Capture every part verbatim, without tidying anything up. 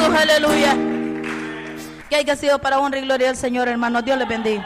Jesús, aleluya. Que haya sido para honra y gloria del Señor, hermanos. Dios les bendiga.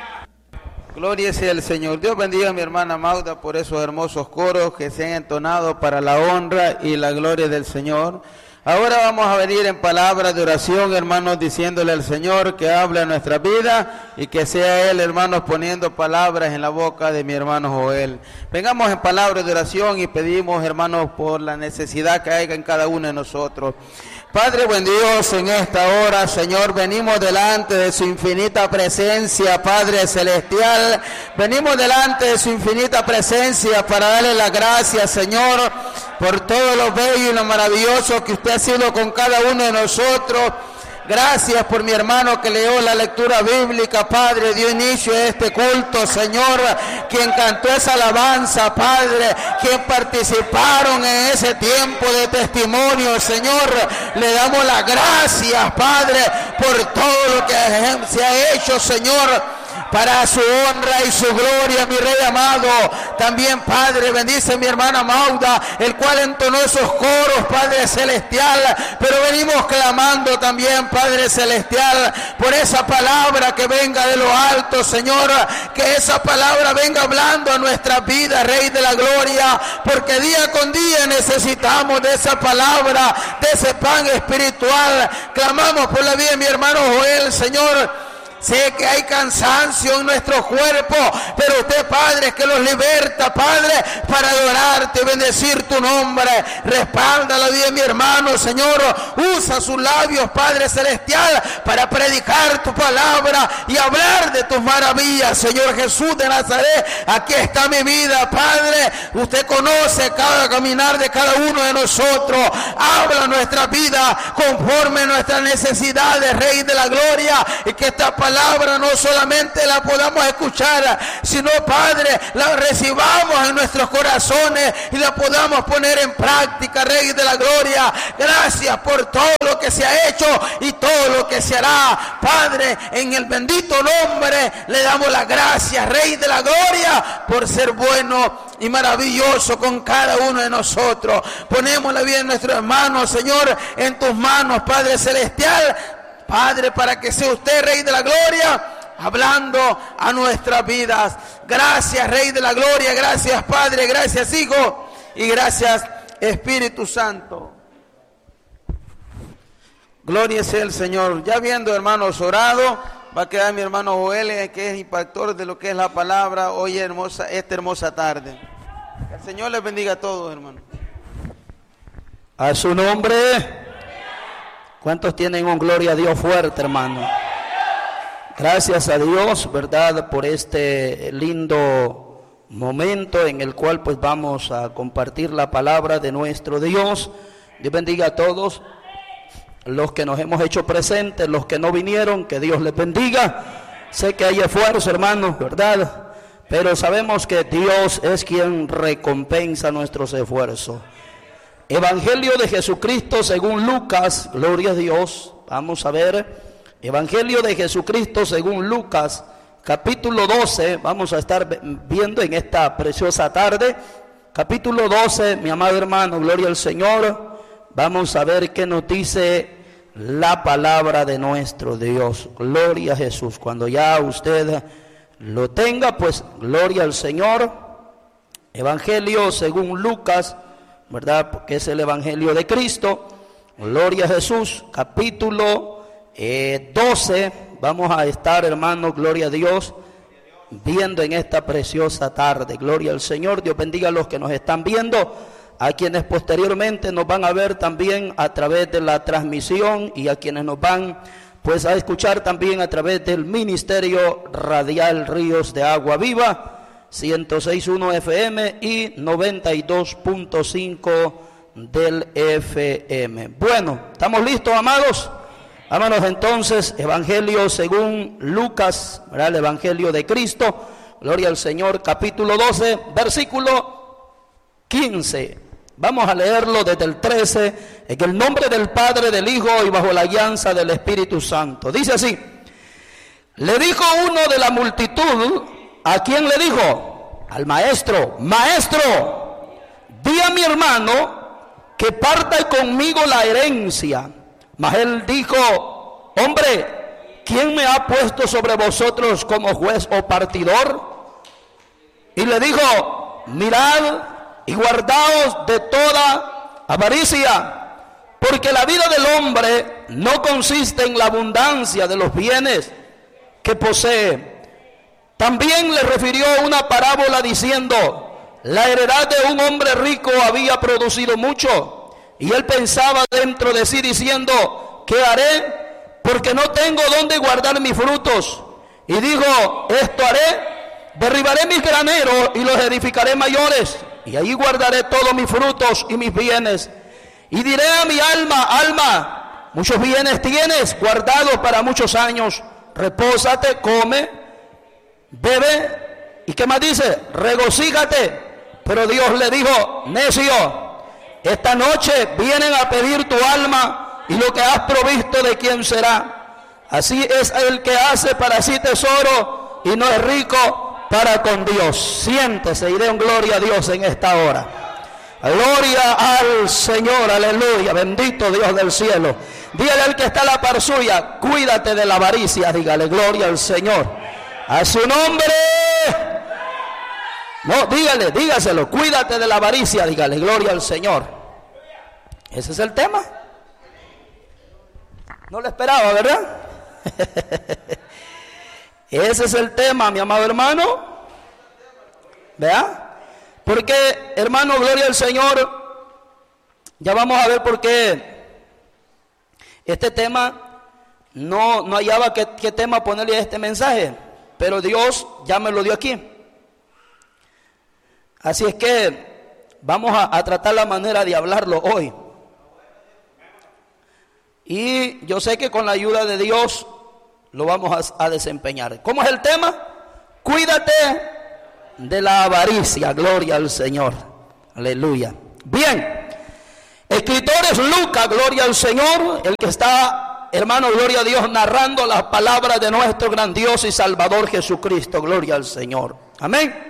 Gloria sea al Señor. Dios bendiga a mi hermana Magda por esos hermosos coros que se han entonado para la honra y la gloria del Señor. Ahora vamos a venir en palabras de oración, hermanos, diciéndole al Señor que hable a nuestra vida y que sea Él, hermanos, poniendo palabras en la boca de mi hermano Joel. Vengamos en palabras de oración y pedimos, hermanos, por la necesidad que haya en cada uno de nosotros. Padre buen Dios, en esta hora, Señor, venimos delante de su infinita presencia, Padre celestial. Venimos delante de su infinita presencia para darle las gracias, Señor, por todo lo bello y lo maravilloso que usted ha sido con cada uno de nosotros. Gracias por mi hermano que leyó la lectura bíblica, Padre, dio inicio a este culto, Señor, quien cantó esa alabanza, Padre, quien participaron en ese tiempo de testimonio, Señor, le damos las gracias, Padre, por todo lo que se ha hecho, Señor, para su honra y su gloria, mi Rey amado. También, Padre, bendice a mi hermana Magda, el cual entonó esos coros, Padre celestial, pero venimos clamando también, Padre celestial, por esa palabra que venga de lo alto, Señor, que esa palabra venga hablando a nuestra vida, Rey de la gloria, porque día con día necesitamos de esa palabra, de ese pan espiritual. Clamamos por la vida de mi hermano Joel, Señor. Sé que hay cansancio en nuestro cuerpo, pero usted, Padre, que los liberta, Padre, para adorarte, bendecir tu nombre. Respalda la vida de mi hermano, Señor. Usa sus labios, Padre celestial, para predicar tu palabra y hablar de tus maravillas, Señor Jesús de Nazaret. Aquí está mi vida, Padre. Usted conoce cada caminar de cada uno de nosotros. Habla nuestra vida conforme a nuestras necesidades, Rey de la gloria, y que esta palabra palabra no solamente la podamos escuchar, sino, Padre, la recibamos en nuestros corazones y la podamos poner en práctica, Rey de la gloria. Gracias por todo lo que se ha hecho y todo lo que se hará, Padre, en el bendito nombre le damos las gracias, Rey de la gloria, por ser bueno y maravilloso con cada uno de nosotros. Ponemos la vida de nuestros hermanos, Señor, en tus manos, Padre celestial, Padre, para que sea usted, Rey de la gloria, hablando a nuestras vidas. Gracias, Rey de la gloria, gracias, Padre, gracias, Hijo, y gracias, Espíritu Santo. Gloria sea el Señor. Ya viendo, hermanos, orado, va a quedar mi hermano Joel, que es impactor de lo que es la palabra hoy hermosa, esta hermosa tarde. Que el Señor les bendiga a todos, hermanos. A su nombre. ¿Cuántos tienen un gloria a Dios fuerte, hermano? Gracias a Dios, ¿verdad?, por este lindo momento en el cual pues vamos a compartir la palabra de nuestro Dios. Dios bendiga a todos los que nos hemos hecho presentes, los que no vinieron, que Dios les bendiga. Sé que hay esfuerzo, hermanos, ¿verdad?, pero sabemos que Dios es quien recompensa nuestros esfuerzos. Evangelio de Jesucristo según Lucas, gloria a Dios. Vamos a ver, Evangelio de Jesucristo según Lucas, capítulo doce, vamos a estar viendo en esta preciosa tarde, capítulo doce, mi amado hermano, gloria al Señor. Vamos a ver qué nos dice la palabra de nuestro Dios, gloria a Jesús. Cuando ya usted lo tenga, pues gloria al Señor. Evangelio según Lucas, ¿verdad?, porque es el Evangelio de Cristo. Gloria a Jesús, capítulo eh, doce. Vamos a estar, hermanos, gloria a Dios, viendo en esta preciosa tarde. Gloria al Señor. Dios bendiga a los que nos están viendo, a quienes posteriormente nos van a ver también a través de la transmisión y a quienes nos van pues a escuchar también a través del Ministerio Radial Ríos de Agua Viva, ciento seis punto uno F M y noventa y dos punto cinco del F M. Bueno, ¿estamos listos, amados? Vámonos entonces, Evangelio según Lucas, ¿verdad?, el Evangelio de Cristo, gloria al Señor, capítulo doce, versículo quince. Vamos a leerlo desde el trece, en el nombre del Padre, del Hijo y bajo la guianza del Espíritu Santo. Dice así: le dijo uno de la multitud, ¿a quién le dijo? Al maestro. Maestro, di a mi hermano que parta conmigo la herencia. Mas él dijo: hombre, ¿quién me ha puesto sobre vosotros como juez o partidor? Y le dijo: mirad y guardaos de toda avaricia, porque la vida del hombre no consiste en la abundancia de los bienes que posee. También le refirió una parábola diciendo: la heredad de un hombre rico había producido mucho, y él pensaba dentro de sí diciendo: ¿qué haré? Porque no tengo dónde guardar mis frutos. Y dijo: esto haré, derribaré mis graneros y los edificaré mayores, y allí guardaré todos mis frutos y mis bienes. Y diré a mi alma: alma, muchos bienes tienes guardados para muchos años, repósate, come, bebe, y ¿qué más dice? Regocíjate. Pero Dios le dijo: necio, esta noche vienen a pedir tu alma, y lo que has provisto, ¿de quién será? Así es el que hace para sí tesoro y no es rico para con Dios. Siéntese y den gloria a Dios en esta hora. Gloria al Señor, aleluya, bendito Dios del cielo. Dígale al que está a la par suya: cuídate de la avaricia. Dígale: gloria al Señor, a su nombre. No, dígale, dígaselo: cuídate de la avaricia. Dígale: gloria al Señor. Ese es el tema. No lo esperaba, ¿verdad? Ese es el tema, mi amado hermano. ¿Vea? Porque, hermano, gloria al Señor, ya vamos a ver por qué este tema no, no hallaba qué, qué tema ponerle a este mensaje, pero Dios ya me lo dio aquí. Así es que vamos a, a tratar la manera de hablarlo hoy. Y yo sé que con la ayuda de Dios lo vamos a, a desempeñar. ¿Cómo es el tema? Cuídate de la avaricia. Gloria al Señor, aleluya. Bien, escritor es Lucas, gloria al Señor, el que está, hermano, gloria a Dios, narrando las palabras de nuestro gran Dios y Salvador Jesucristo. Gloria al Señor, amén.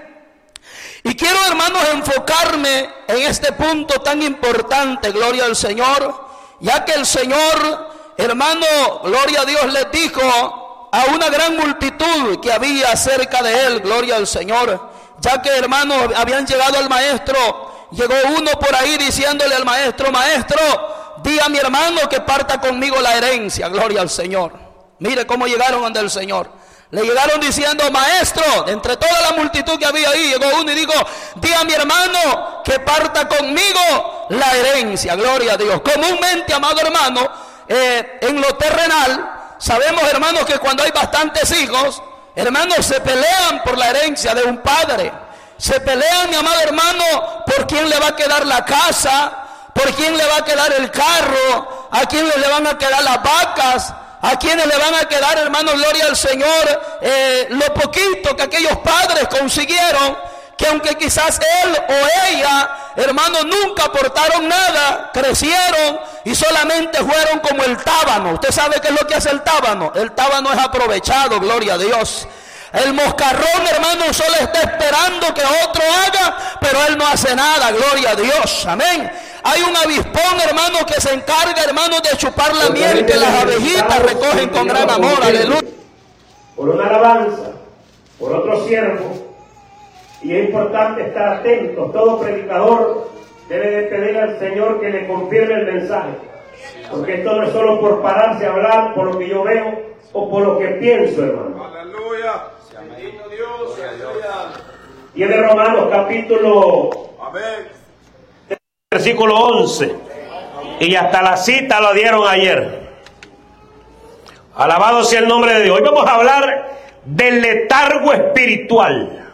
Y quiero, hermanos, enfocarme en este punto tan importante, gloria al Señor, ya que el Señor, hermano, gloria a Dios, les dijo a una gran multitud que había cerca de él, gloria al Señor, ya que, hermanos, habían llegado al maestro. Llegó uno por ahí diciéndole al maestro: maestro, di a mi hermano que parta conmigo la herencia. Gloria al Señor. Mire cómo llegaron ante el Señor. Le llegaron diciendo: maestro, de entre toda la multitud que había ahí, llegó uno y dijo: di a mi hermano que parta conmigo la herencia. Gloria a Dios. Comúnmente, amado hermano, eh, en lo terrenal, sabemos, hermanos, que cuando hay bastantes hijos, hermanos, se pelean por la herencia de un padre. Se pelean, mi amado hermano, por quién le va a quedar la casa, por quién le va a quedar el carro, a quién le van a quedar las vacas, a quienes le van a quedar, hermano, gloria al Señor, eh, lo poquito que aquellos padres consiguieron, que aunque quizás él o ella, hermano, nunca aportaron nada, crecieron y solamente fueron como el tábano. ¿Usted sabe qué es lo que hace el tábano? El tábano es aprovechado, gloria a Dios. El moscarrón, hermano, solo está esperando que otro haga, pero él no hace nada, gloria a Dios, amén. Hay un avispón, hermano, que se encarga, hermano, de chupar la miel que las abejitas recogen con gran amor, aleluya. Por una alabanza, por otro siervo, y es importante estar atentos. Todo predicador debe de pedir al Señor que le confirme el mensaje, porque esto no es solo por pararse a hablar por lo que yo veo o por lo que pienso, hermano. Aleluya. Bendito Dios. Aleluya. Tiene Romanos capítulo Amén. versículo once, y hasta la cita lo dieron ayer. Alabado sea el nombre de Dios. Hoy vamos a hablar del letargo espiritual.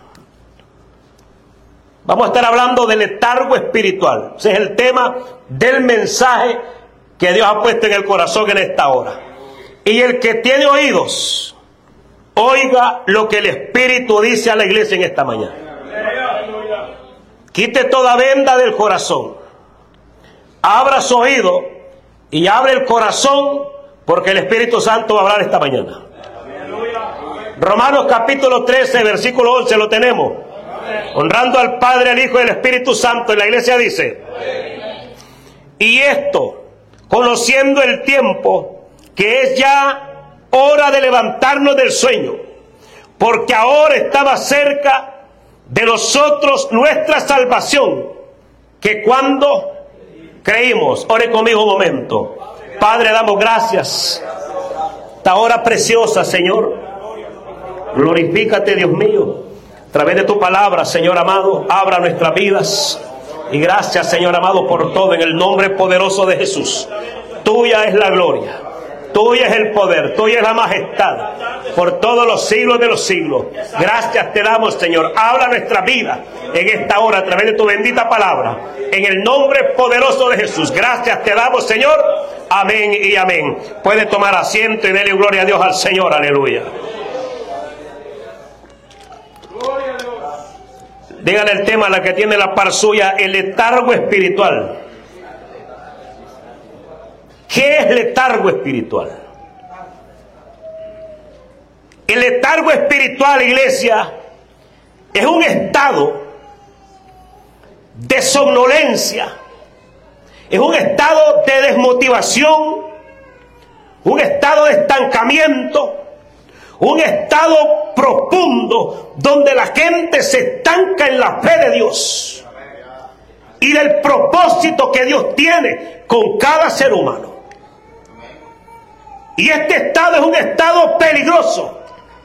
Vamos a estar hablando del letargo espiritual. Ese es el tema del mensaje que Dios ha puesto en el corazón en esta hora. Y el que tiene oídos, oiga lo que el Espíritu dice a la iglesia en esta mañana. Quite toda venda del corazón. Abra su oído y abre el corazón, porque el Espíritu Santo va a hablar esta mañana. Romanos capítulo trece, versículo once, lo tenemos. Honrando al Padre, al Hijo y al Espíritu Santo. Y la iglesia dice: y esto conociendo el tiempo, que es ya hora de levantarnos del sueño, porque ahora estaba cerca de nosotros nuestra salvación, que cuando creímos. Ore conmigo un momento. Padre, damos gracias esta hora preciosa, Señor. Glorifícate, Dios mío, a través de tu palabra, Señor amado. Abra nuestras vidas. Y gracias, Señor amado, por todo, en el nombre poderoso de Jesús. Tuya es la gloria, tuya es el poder, tuya es la majestad, por todos los siglos de los siglos. Gracias te damos, Señor. Habla nuestra vida en esta hora a través de tu bendita palabra, en el nombre poderoso de Jesús. Gracias te damos, Señor. Amén y amén. Puede tomar asiento y darle gloria a Dios al Señor. Aleluya. Díganle el tema a la que tiene la par suya: el letargo espiritual. ¿Qué es letargo espiritual? El letargo espiritual, iglesia, es un estado de somnolencia, es un estado de desmotivación, un estado de estancamiento, un estado profundo donde la gente se estanca en la fe de Dios y del propósito que Dios tiene con cada ser humano. Y este estado es un estado peligroso,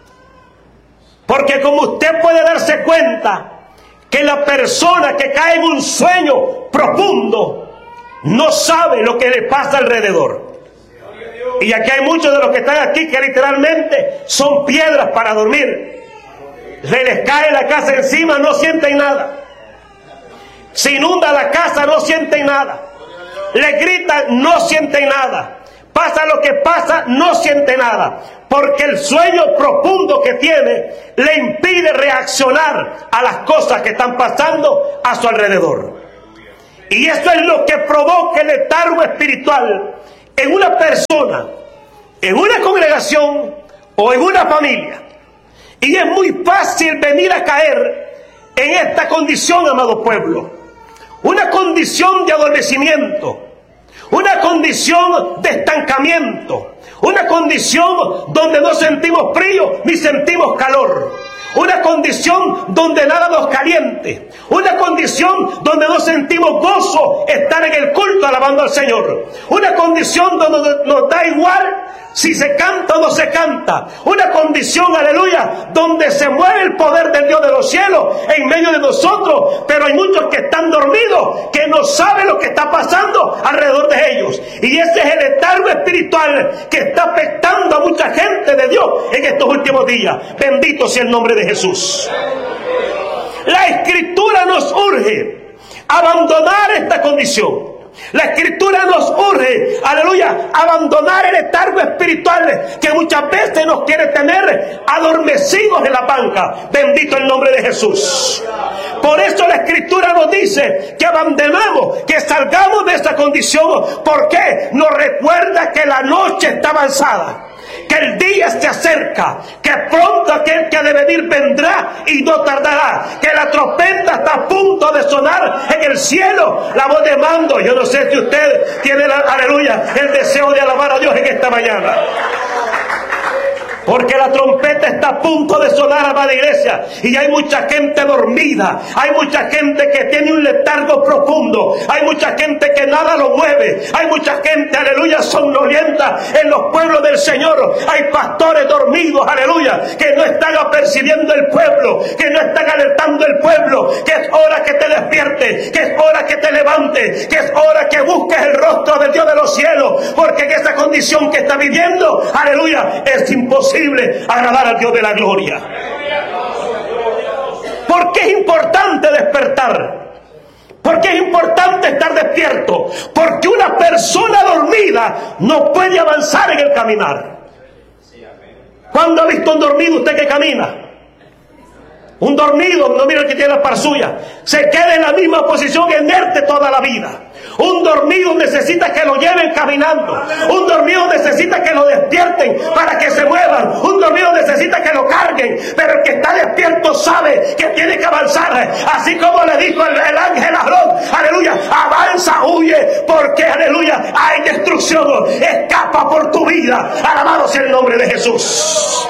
porque como usted puede darse cuenta que la persona que cae en un sueño profundo no sabe lo que le pasa alrededor. Y aquí hay muchos de los que están aquí que literalmente son piedras para dormir. Se les cae la casa encima, no sienten nada. Se inunda la casa, no sienten nada. Le gritan, no sienten nada. Pasa lo que pasa, no siente nada, porque el sueño profundo que tiene le impide reaccionar a las cosas que están pasando a su alrededor. Y eso es lo que provoca el letargo espiritual en una persona, en una congregación o en una familia. Y es muy fácil venir a caer en esta condición, amado pueblo. Una condición de adormecimiento, una condición de estancamiento, una condición donde no sentimos frío ni sentimos calor, una condición donde nada nos caliente, una condición donde no sentimos gozo estar en el culto alabando al Señor, una condición donde nos da igual si se canta o no se canta, una condición, aleluya, donde se mueve el poder del Dios de los cielos en medio de nosotros, pero hay muchos que están dormidos, que no saben lo que está pasando alrededor de ellos, y ese es el letargo espiritual que está afectando a mucha gente de Dios en estos últimos días. Bendito sea el nombre de Jesús. La Escritura nos urge a abandonar esta condición. La Escritura nos urge, aleluya, a abandonar el letargo espiritual que muchas veces nos quiere tener adormecidos en la banca. Bendito el nombre de Jesús. Por eso la Escritura nos dice que abandonemos, que salgamos de esta condición. ¿Por qué? Nos recuerda que la noche está avanzada, que el día se acerca, que pronto aquel que ha de venir vendrá y no tardará, que la trompeta está a punto de sonar en el cielo, la voz de mando. Yo no sé si usted tiene, la, aleluya, el deseo de alabar a Dios en esta mañana, porque la trompeta está a punto de sonar, amada iglesia, y hay mucha gente dormida, hay mucha gente que tiene un letargo profundo, hay mucha gente que nada lo mueve, hay mucha gente, aleluya, somnolienta en los pueblos del Señor. Hay pastores dormidos, aleluya, que no están apercibiendo el pueblo, que no están alertando el pueblo, que es hora que te despiertes, que es hora que te levantes, que es hora que busques el rostro del Dios de los cielos, porque en esa condición que está viviendo, aleluya, es imposible agradar al Dios de la gloria. ¿Por qué es importante despertar? ¿Por qué es importante estar despierto? Porque una persona dormida no puede avanzar en el caminar. ¿Cuándo ha visto un dormido usted que camina? Un dormido, no mira el que tiene la par suya, se queda en la misma posición inerte toda la vida. Un dormido necesita que lo lleven caminando. Un dormido necesita que lo despierten para que se muevan. Un dormido necesita que lo carguen. Pero el que está despierto sabe que tiene que avanzar. Así como le dijo el, el ángel a Aarón, aleluya, avanza, huye, porque aleluya, hay destrucción destrucción escapa por tu vida. Alabado sea el nombre de Jesús.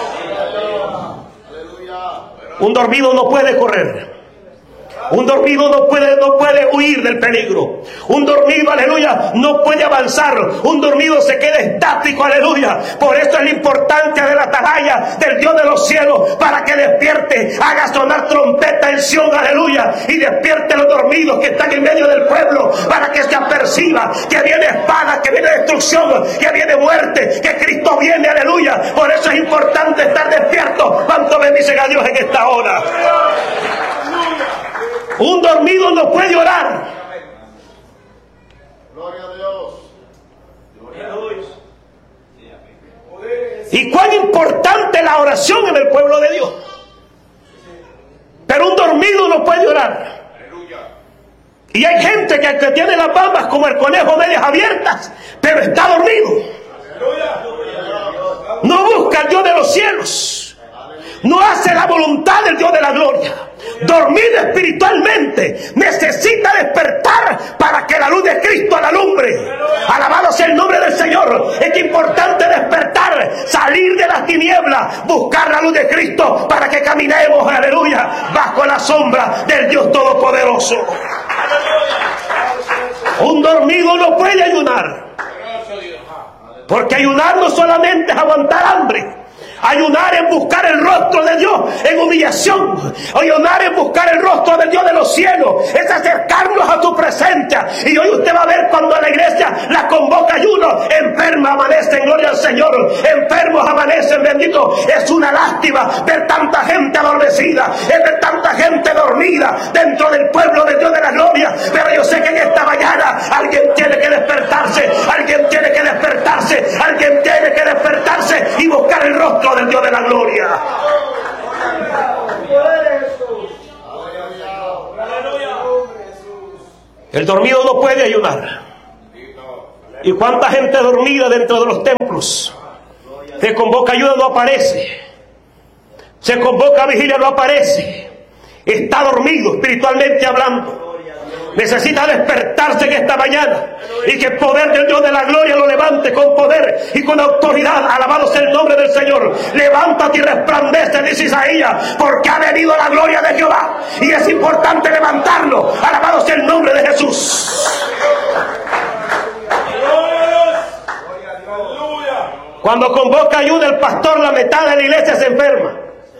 Un dormido no puede correr. Un dormido no puede, no puede huir del peligro. Un dormido, aleluya, no puede avanzar. Un dormido se queda estático, aleluya. Por eso es la importancia de la atalaya del Dios de los cielos, para que despierte, haga sonar trompeta en Sión, aleluya, y despierte a los dormidos que están en medio del pueblo, para que se aperciba que viene espada, que viene destrucción, que viene muerte, que Cristo viene, aleluya. Por eso es importante estar despierto. ¿Cuánto bendicen a Dios en esta hora? Un dormido no puede orar. Gloria a Dios. Gloria a Dios. Y cuán importante es la oración en el pueblo de Dios. Pero un dormido no puede orar. Y hay gente que, que tiene las bambas como el conejo medias abiertas, pero está dormido. No busca al Dios de los cielos. No hace la voluntad del Dios de la gloria. Dormido espiritualmente, necesita despertar para que la luz de Cristo la alumbre. Alabado sea el nombre del Señor. Es importante despertar, salir de las tinieblas, buscar la luz de Cristo para que caminemos, aleluya, bajo la sombra del Dios Todopoderoso. Un dormido no puede ayunar, porque ayunar no solamente es aguantar hambre. Ayunar es buscar el rostro de Dios en humillación. Ayunar es buscar el rostro del Dios de los cielos. Es acercarnos a tu presencia. Y hoy usted va a ver cuando la iglesia la convoca ayuno. Enferma amanecen, gloria al Señor. Enfermos amanecen, bendito. Es una lástima ver tanta gente adormecida. Es ver tanta gente dormida dentro del pueblo de Dios de la gloria. Pero yo sé que en esta mañana alguien tiene que despertarse. Alguien tiene que despertarse. Alguien tiene que despertarse y buscar el rostro del Dios de la gloria. El dormido no puede ayunar. ¿Y cuánta gente dormida dentro de los templos? Se convoca ayuda, no aparece. Se convoca vigilia, no aparece. Está dormido espiritualmente hablando. Necesita despertarse en esta mañana y que el poder del Dios de la gloria lo levante con poder y con autoridad. Alabado sea el nombre del Señor. Levántate y resplandece, dice Isaías, porque ha venido la gloria de Jehová y es importante levantarlo. Alabado sea el nombre de Jesús. Cuando convoca ayuda el pastor, la mitad de la iglesia se enferma.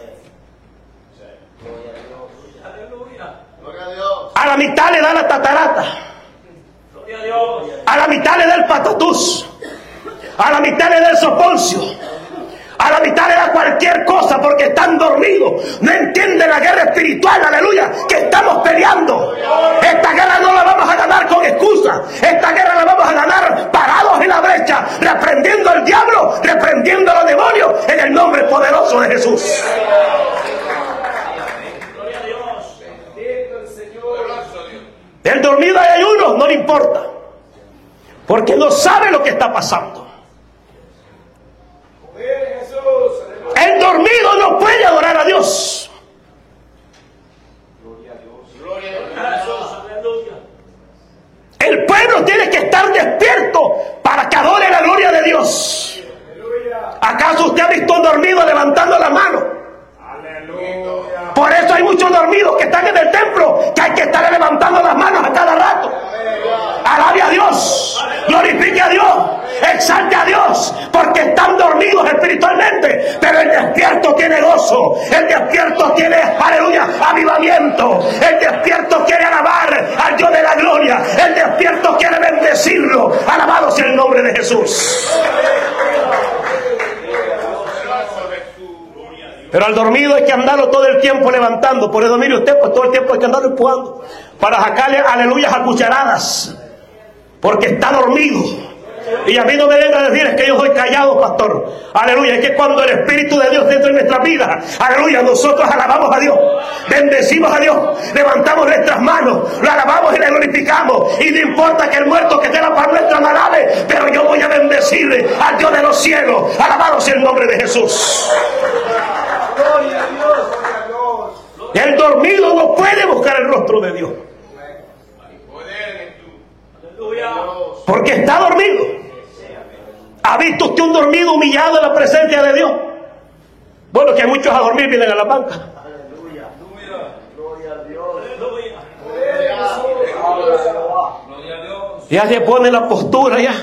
A la mitad le da la tatarata. A la mitad le da el patatús. A la mitad le da el soponcio. A la mitad le da cualquier cosa porque están dormidos. No entienden la guerra espiritual, aleluya, que estamos peleando. Esta guerra no la vamos a ganar con excusas. Esta guerra la vamos a ganar parados en la brecha, reprendiendo al diablo, reprendiendo a los demonios en el nombre poderoso de Jesús. El dormido hay ayuno, no le importa, porque no sabe lo que está pasando. El dormido no puede adorar a Dios. El pueblo tiene que estar despierto para que adore la gloria de Dios. ¿Acaso usted ha visto un dormido levantando la mano? Por eso hay muchos dormidos que están en el templo, que hay que estar levantando las manos a cada rato. Alabe a Dios, glorifique a Dios, exalte a Dios, porque están dormidos espiritualmente. Pero el despierto tiene gozo, el despierto tiene, aleluya, avivamiento. El despierto quiere alabar al Dios de la gloria, el despierto quiere bendecirlo. Alabado sea el nombre de Jesús. Pero al dormido hay que andarlo todo el tiempo levantando. Por eso mire usted, pues todo el tiempo hay que andarlo empujando para sacarle aleluyas a cucharadas, porque está dormido. Y a mí no me venga a decir es que yo soy callado, pastor. Aleluya, es que cuando el Espíritu de Dios dentro de nuestra vida, aleluya, nosotros alabamos a Dios, bendecimos a Dios, levantamos nuestras manos, lo alabamos y le glorificamos. Y no importa que el muerto que tenga para nuestra me alabe, pero yo voy a bendecirle al Dios de los cielos. Alabado sea el nombre de Jesús. El dormido no puede buscar el rostro de Dios, porque está dormido. ¿Ha visto usted un dormido humillado en la presencia de Dios? Bueno, que muchos a dormir vienen a la banca. Aleluya. Gloria a Dios. Ya se pone la postura ya.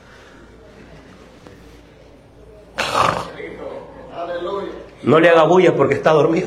No le haga bulla porque está dormido.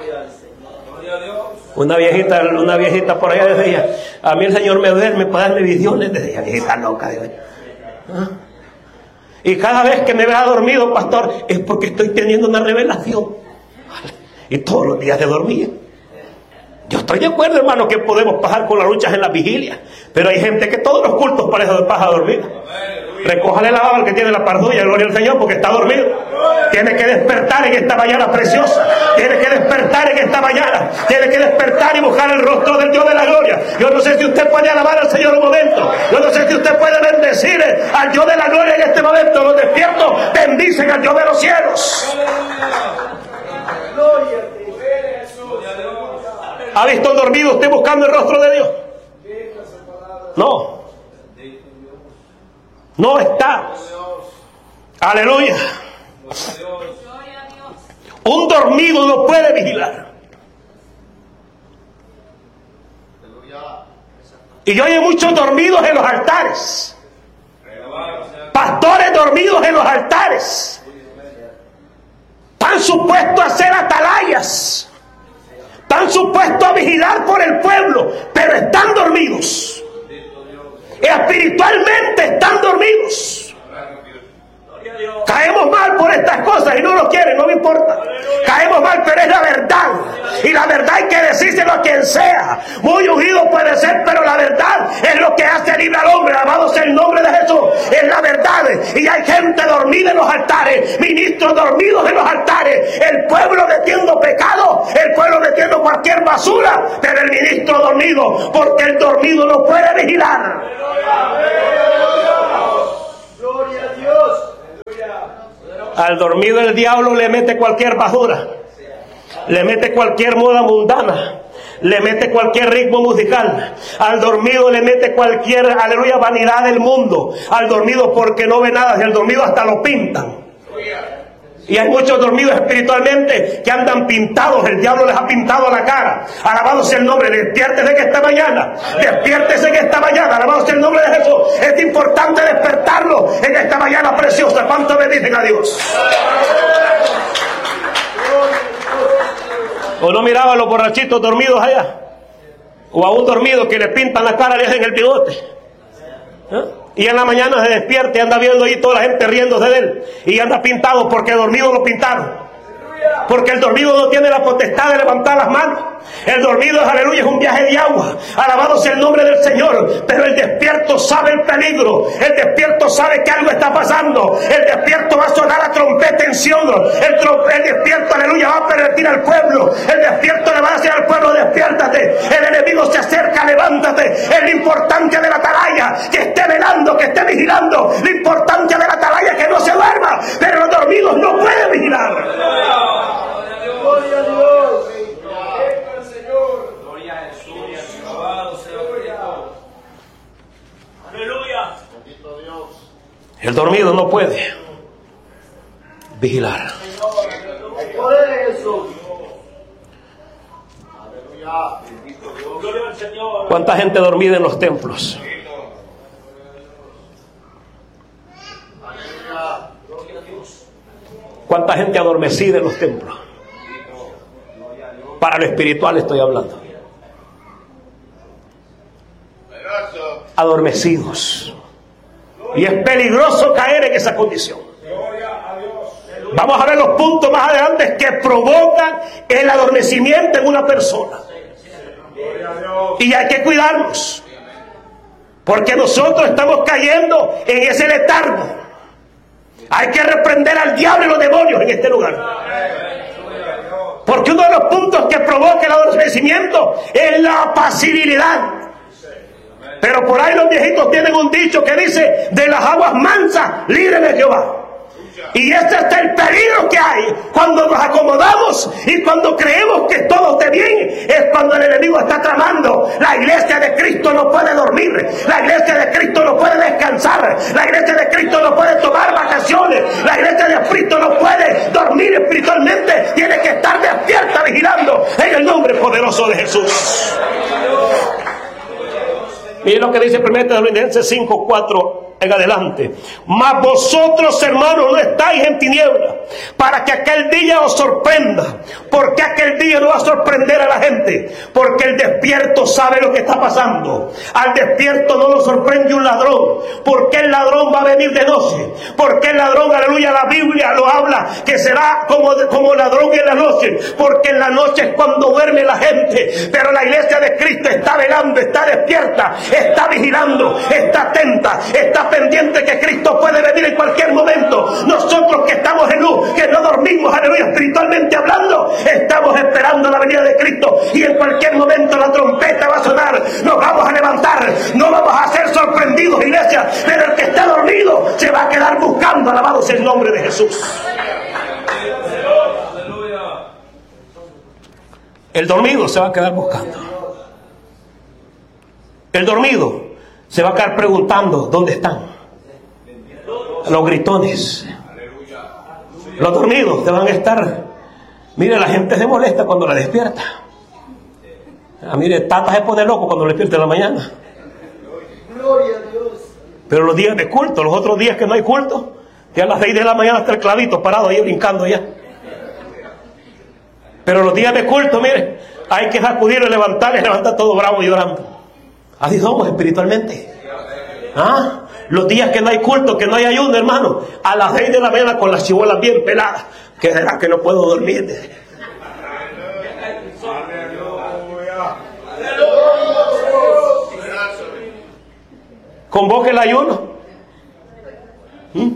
Una viejita, una viejita por allá decía, a mí el Señor me duerme para darme visiones. Decía, viejita loca. Dios. ¿Ah? Y cada vez que me vea dormido, pastor, es porque estoy teniendo una revelación. Y todos los días se dormía. Yo estoy de acuerdo, hermano, que podemos pasar con las luchas en las vigilias, pero hay gente que todos los cultos parece de paja dormida. Recójale la baba al que tiene la pardulla, gloria al Señor, porque está dormido. Tiene que despertar en esta mañana preciosa. Tiene que despertar en esta mañana. Tiene que despertar y buscar el rostro del Dios de la gloria. Yo no sé si usted puede alabar al Señor un momento. Yo no sé si usted puede bendecir al Dios de la gloria en este momento. Los despiertos bendicen al Dios de los cielos. ¿Ha visto un dormido usted buscando el rostro de Dios? No. No está. Aleluya. Un dormido no puede vigilar. Y yo hay muchos dormidos en los altares. Pastores dormidos en los altares. Están supuestos a ser atalayas. Están supuestos a vigilar por el pueblo, pero están dormidos. Espiritualmente están dormidos. Caemos mal por estas cosas y no lo quieren, no me importa. Caemos mal, pero es la verdad. Y la verdad hay que decírselo a quien sea. Muy ungido puede ser, pero la verdad es lo que hace libre al hombre. Alabado sea el nombre de Jesús. Es la verdad. Y hay gente dormida en los altares, ministros dormidos en los altares, el pueblo metiendo pecado, el pueblo metiendo cualquier basura, pero el ministro dormido, porque el dormido no puede vigilar. Gloria a Dios. Al dormido el diablo le mete cualquier basura, le mete cualquier moda mundana, le mete cualquier ritmo musical. Al dormido le mete cualquier, aleluya, vanidad del mundo. Al dormido porque no ve nada, y al dormido hasta lo pintan. Y hay muchos dormidos espiritualmente que andan pintados, el diablo les ha pintado la cara. Alabado sea el nombre, despiértese que esta mañana, despiértese que esta mañana, alabado sea el nombre de Jesús. Es importante despertarlo en esta mañana preciosa. ¿Cuánto bendicen a Dios? ¿O no miraba a los borrachitos dormidos allá? O a un dormido que le pintan la cara y le hacen el bigote. ¿Eh? Y en la mañana se despierta y anda viendo ahí toda la gente riéndose de él. Y anda pintado porque el dormido lo pintaron. Porque el dormido no tiene la potestad de levantar las manos. El dormido, aleluya, es un viaje de agua. Alabado sea el nombre del Señor. Pero el despierto sabe el peligro. El despierto sabe que algo está pasando. El despierto va a sonar la trompeta en Sion. El, el despierto, aleluya, va a pervertir al pueblo. El despierto le va a decir al pueblo, despiértate. El enemigo se acerca, levántate. Es lo importante de la atalaya, que esté velando, que esté vigilando. Lo importante de la atalaya, que no se duerma. Pero los dormidos no pueden vigilar. Gloria a Dios. Aleluya. El dormido no puede vigilar. ¿Cuánta gente dormida en los templos? ¿Cuánta gente adormecida en los templos? Para lo espiritual estoy hablando. Adormecidos. Y es peligroso caer en esa condición. Vamos a ver los puntos más adelante que provocan el adormecimiento en una persona. Y hay que cuidarnos, porque nosotros estamos cayendo en ese letargo. Hay que reprender al diablo y los demonios en este lugar. Porque uno de los puntos que provoca el adormecimiento es la apacibilidad. Pero por ahí los viejitos tienen un dicho que dice: de las aguas mansas, líbreme Jehová. Y este es el peligro que hay cuando nos acomodamos y cuando creemos que todo esté bien. Es cuando el enemigo está tramando. La iglesia de Cristo no puede dormir. La iglesia de Cristo no puede descansar. La iglesia de Cristo no puede tomar vacaciones. espíritu no puede dormir espiritualmente, tiene que estar despierta, vigilando en el nombre poderoso de Jesús. Miren lo que dice primera Tesalonicenses cinco, cuatro en adelante. Mas vosotros, hermanos, no estáis en tinieblas, para que aquel día os sorprenda. Porque aquel día no va a sorprender a la gente, porque el despierto sabe lo que está pasando. Al despierto no lo sorprende un ladrón, porque el ladrón va a venir de noche. Porque el ladrón, aleluya, la Biblia lo habla, que será como, como ladrón en la noche, porque en la noche es cuando duerme la gente. Pero la iglesia de Cristo está velando, está despierta, está vigilando, está atenta, está pendiente que Cristo puede venir en cualquier momento. Nosotros que estamos en luz, que no dormimos, aleluya, espiritualmente hablando, estamos esperando la venida de Cristo, y en cualquier momento la trompeta va a sonar, nos vamos a levantar, no vamos a ser sorprendidos, iglesia, pero el que está dormido se va a quedar buscando, alabado sea el nombre de Jesús. El dormido se va a quedar buscando. El dormido se va a quedar preguntando dónde están los gritones. Los dormidos te van a estar. Mire, la gente se molesta cuando la despierta. Ah, mire, Tata se pone loco cuando le despierta en la mañana. Pero los días de culto, los otros días que no hay culto, ya a las seis de la mañana está el clavito parado ahí brincando ya. Pero los días de culto, mire, hay que sacudirlo, levantarle, levantar todo bravo y llorando. Así somos espiritualmente. ¿Ah? Los días que no hay culto, que no hay ayuno, hermano, a las seis de la mañana con las chibolas bien peladas, que será que no puedo dormir. Convoque el ayuno. ¿Mm?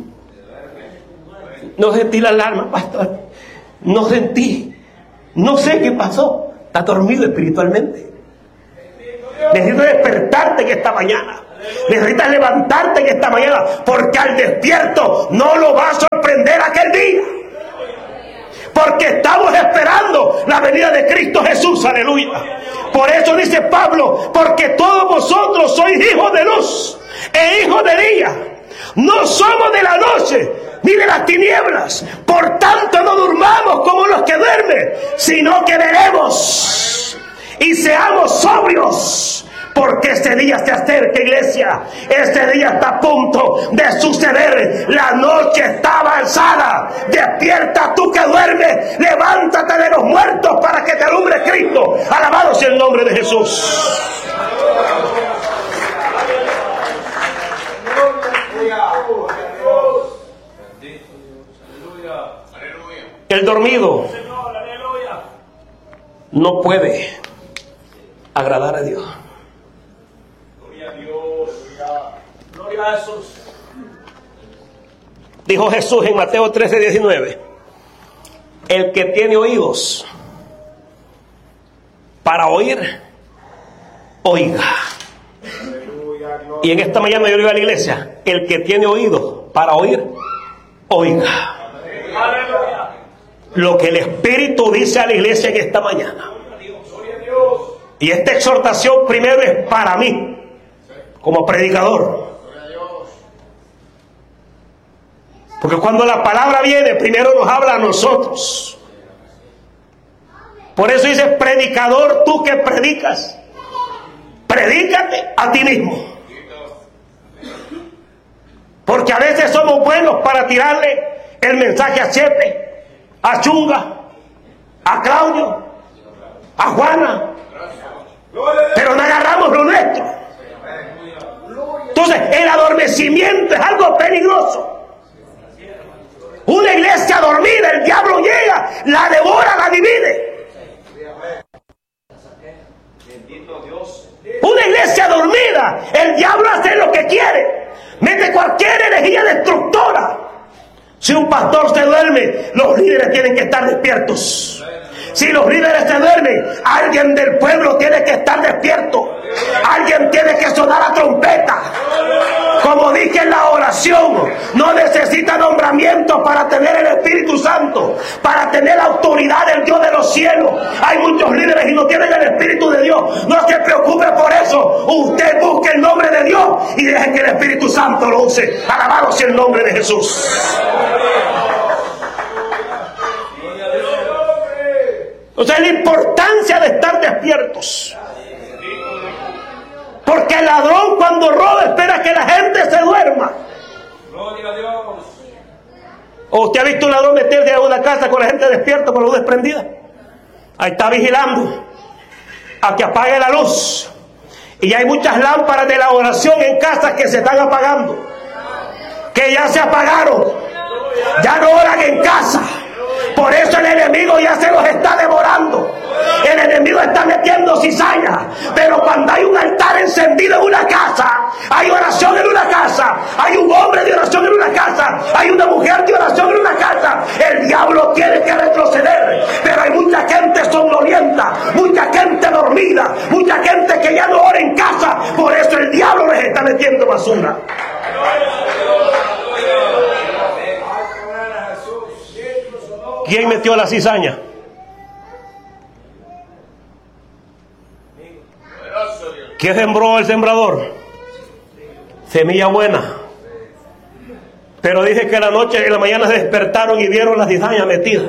No sentí la alarma, pastor. No sentí. No sé qué pasó. Está dormido espiritualmente. Necesitas despertarte en esta mañana. Necesitas levantarte en esta mañana, porque al despierto no lo va a sorprender aquel día. Porque estamos esperando la venida de Cristo Jesús, aleluya. Por eso dice Pablo, porque todos vosotros sois hijos de luz e hijos de día. No somos de la noche ni de las tinieblas. Por tanto no durmamos como los que duermen, sino que veremos y seamos sobrios, porque este día se acerca, iglesia. Este día está a punto de suceder. La noche está avanzada. Despierta tú que duermes, levántate de los muertos para que te alumbre Cristo. Alabado sea el nombre de Jesús. El dormido no puede agradar a Dios. Gloria a Jesús. Dijo Jesús en Mateo trece, diecinueve: el que tiene oídos para oír, oiga. Y en esta mañana yo le digo a la iglesia: el que tiene oídos para oír, oiga lo que el Espíritu dice a la iglesia en esta mañana. Y esta exhortación primero es para mí, como predicador. Porque cuando la palabra viene, primero nos habla a nosotros. Por eso dice: predicador, tú que predicas, predícate a ti mismo. Porque a veces somos buenos para tirarle el mensaje a Chepe, a Chunga, a Claudio, a Juana, pero no agarramos lo nuestro. Entonces el adormecimiento es algo peligroso. Una iglesia dormida, el diablo llega, la devora, la divide. Una iglesia dormida, el diablo hace lo que quiere, mete cualquier energía destructora. Si un pastor se duerme, los líderes tienen que estar despiertos. Si los líderes se duermen, alguien del pueblo tiene que estar despierto. Alguien tiene que sonar la trompeta. Como dije en la oración, no necesita nombramiento para tener el Espíritu Santo, para tener la autoridad del Dios de los cielos. Hay muchos líderes y no tienen el Espíritu de Dios. No se preocupe por eso. Usted busque el nombre de Dios y deje que el Espíritu Santo lo use. Alabado sea el nombre de Jesús. O sea, la importancia de estar despiertos. Porque el ladrón cuando roba espera que la gente se duerma. Gloria a Dios. ¿O usted ha visto un ladrón meterse a una casa con la gente despierta, con la luz prendida? Ahí está vigilando a que apague la luz. Y hay muchas lámparas de la oración en casas que se están apagando, que ya se apagaron, ya no oran en casa. Por eso el enemigo ya se los está devorando. El enemigo está metiendo cizaña. Pero cuando hay un altar encendido en una casa, hay oración en una casa, hay un hombre de oración en una casa, hay una mujer de oración en una casa, el diablo tiene que retroceder. Pero hay mucha gente somnolienta, mucha gente dormida, mucha gente que ya no ora en casa. Por eso el diablo les está metiendo basura. ¿Quién metió la cizaña? ¿Qué sembró el sembrador? Semilla buena. Pero dice que en la noche, en la mañana se despertaron y vieron la cizaña metida.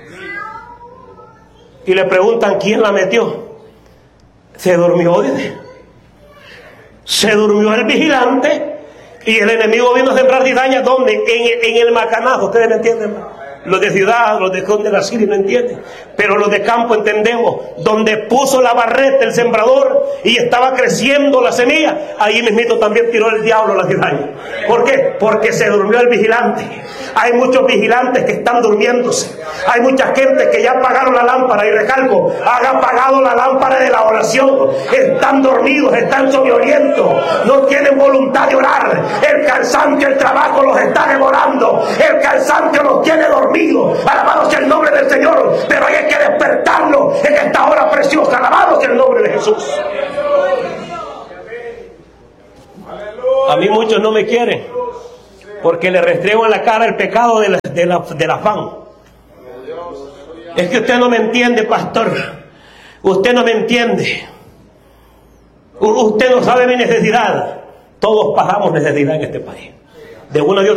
Y le preguntan quién la metió. Se durmió, dice. Se durmió el vigilante y el enemigo vino a sembrar cizaña. ¿Dónde? En, en el macanazo. ¿Ustedes me entienden? Los de ciudad, los de donde la Siria no entienden, pero los de campo entendemos. Donde puso la barreta el sembrador y estaba creciendo la semilla, ahí mismito también tiró el diablo la cizaña. ¿Por qué? Porque se durmió el vigilante. Hay muchos vigilantes que están durmiéndose. Hay mucha gente que ya apagaron la lámpara, y recalco, han apagado la lámpara de la oración. Están dormidos, están soñolientos, no tienen voluntad de orar. El cansancio, el trabajo los está devorando. El cansancio los tiene dormidos. Alabado sea el nombre del Señor. Pero hay que despertarlo en esta hora preciosa. Alabado sea el nombre de Jesús. A mí muchos no me quieren porque le restrego en la cara el pecado de la, de la, del afán. Es que usted no me entiende, pastor. Usted no me entiende. Usted no sabe mi necesidad. Todos pasamos necesidad en este país. De una de